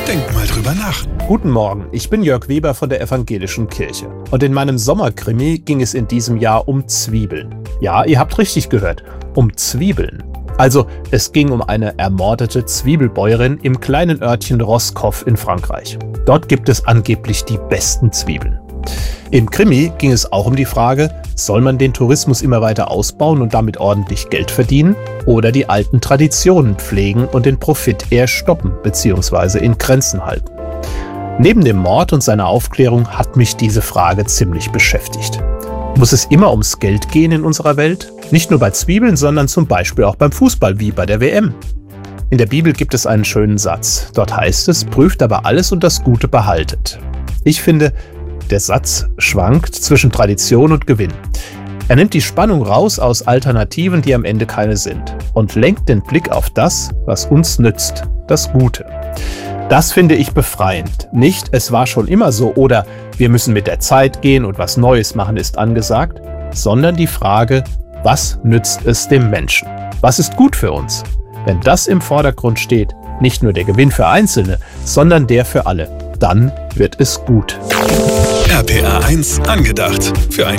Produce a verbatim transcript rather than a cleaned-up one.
Denk mal drüber nach. Guten Morgen, ich bin Jörg Weber von der Evangelischen Kirche. Und in meinem Sommerkrimi ging es in diesem Jahr um Zwiebeln. Ja, ihr habt richtig gehört, um Zwiebeln. Also, es ging um eine ermordete Zwiebelbäuerin im kleinen Örtchen Roscoff in Frankreich. Dort gibt es angeblich die besten Zwiebeln. Im Krimi ging es auch um die Frage, soll man den Tourismus immer weiter ausbauen und damit ordentlich Geld verdienen oder die alten Traditionen pflegen und den Profit eher stoppen bzw. in Grenzen halten. Neben dem Mord und seiner Aufklärung hat mich diese Frage ziemlich beschäftigt. Muss es immer ums Geld gehen in unserer Welt? Nicht nur bei Zwiebeln, sondern zum Beispiel auch beim Fußball wie bei der W M. In der Bibel gibt es einen schönen Satz. Dort heißt es, prüft aber alles und das Gute behaltet. Ich finde, der Satz schwankt zwischen Tradition und Gewinn. Er nimmt die Spannung raus aus Alternativen, die am Ende keine sind, und lenkt den Blick auf das, was uns nützt, das Gute. Das finde ich befreiend. Nicht, es war schon immer so oder wir müssen mit der Zeit gehen und was Neues machen ist angesagt, sondern die Frage, was nützt es dem Menschen? Was ist gut für uns? Wenn das im Vordergrund steht, nicht nur der Gewinn für Einzelne, sondern der für alle, dann wird es gut. R P R eins angedacht. Für ein